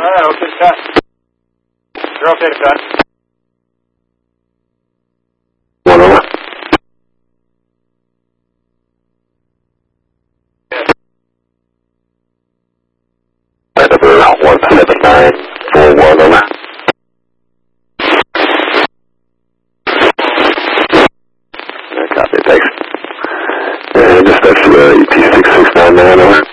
Alright, okay, cut. You're okay to cut. 1 over. Line number 17941 over. Copy, thanks. And dispatch EP6699 over.